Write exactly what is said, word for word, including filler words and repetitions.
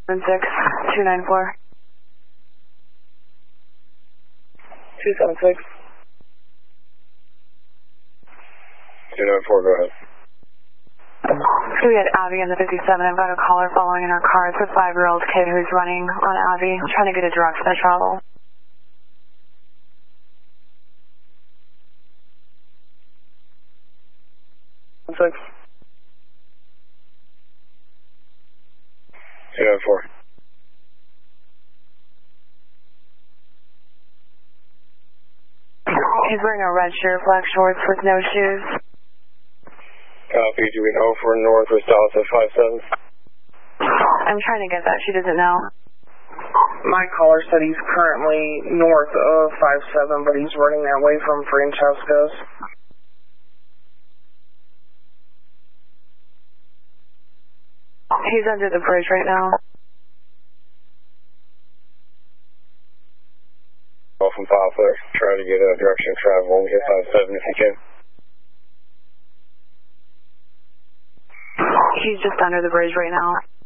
six two nine four. two seven six. two nine four, go ahead. So we had Abby in the fifty-seven. I've got a caller following in our car. It's a five-year-old kid who's running on Abby, trying to get a direct for travel. Six. two nine four. He's wearing a red shirt, black shorts with no shoes. Copy, do we know for Northwest Dallas at five seven? I'm trying to get that. She doesn't know. My caller said he's currently north of five seven, but he's running that way from Francesca's. He's under the bridge right now. Call from Poplar. Try to get a direction of travel when we hit five seven if you can. He's just under the bridge right now.